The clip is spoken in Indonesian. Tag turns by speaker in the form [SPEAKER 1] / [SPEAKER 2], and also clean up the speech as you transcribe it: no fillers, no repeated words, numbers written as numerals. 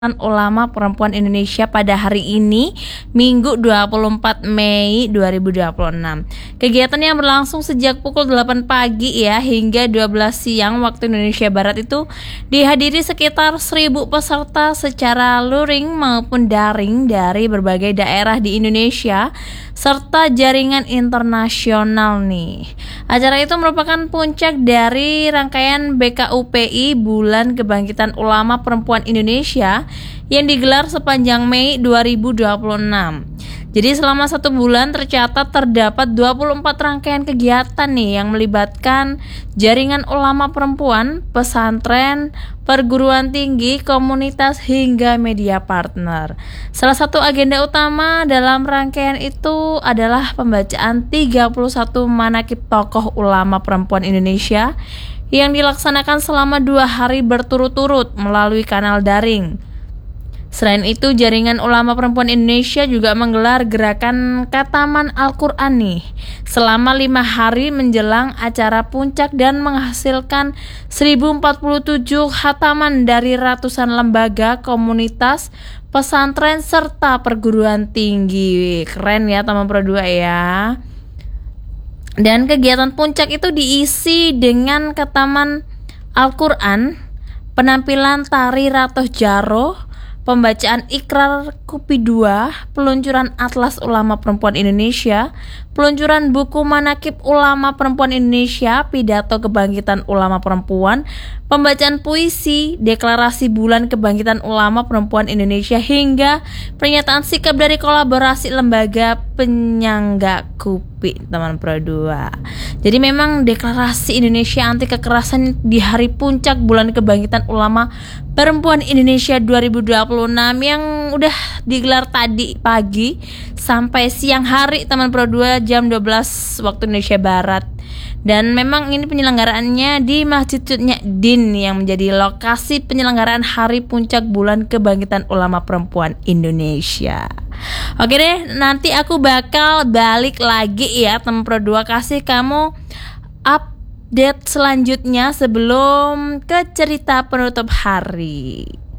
[SPEAKER 1] Ulama Perempuan Indonesia pada hari ini, Minggu 24 Mei 2026. Kegiatan yang berlangsung sejak pukul 8 pagi ya hingga 12 siang waktu Indonesia Barat itu dihadiri sekitar 1.000 peserta secara luring maupun daring dari berbagai daerah di Indonesia serta jaringan internasional nih. Acara itu merupakan puncak dari rangkaian BKUPI Bulan Kebangkitan Ulama Perempuan Indonesia yang digelar sepanjang Mei 2026. Jadi selama 1 bulan terdapat 24 rangkaian kegiatan nih yang melibatkan jaringan ulama perempuan, pesantren, perguruan tinggi, komunitas hingga media partner. Salah satu agenda utama dalam rangkaian itu adalah pembacaan 31 manaqib tokoh ulama perempuan Indonesia yang dilaksanakan selama 2 hari berturut-turut melalui kanal daring. Selain itu, Jaringan Ulama Perempuan Indonesia juga menggelar gerakan Khataman Al-Quran nih selama 5 hari menjelang acara puncak dan menghasilkan 1047 khataman dari ratusan lembaga, komunitas, pesantren, serta perguruan tinggi. Keren ya teman Pro 2 ya. Dan kegiatan puncak itu diisi dengan Khataman Al-Quran, penampilan tari Ratoh Jaro, pembacaan Ikrar Kupi 2, peluncuran Atlas Ulama Perempuan Indonesia, peluncuran buku Manaqib Ulama Perempuan Indonesia, pidato kebangkitan ulama perempuan, pembacaan puisi, deklarasi Bulan Kebangkitan Ulama Perempuan Indonesia hingga pernyataan sikap dari kolaborasi lembaga penyangga KUPI, teman Pro 2. Jadi memang deklarasi Indonesia anti kekerasan di hari puncak Bulan Kebangkitan Ulama Perempuan Indonesia 2026 yang udah digelar tadi pagi sampai siang hari teman Pro 2 jam 12 waktu Indonesia Barat. Dan memang ini penyelenggaraannya di Masjid Din yang menjadi lokasi penyelenggaraan hari puncak Bulan Kebangkitan Ulama Perempuan Indonesia. Oke deh, nanti aku bakal balik lagi ya teman Pro 2, kasih kamu update selanjutnya sebelum ke cerita penutup hari.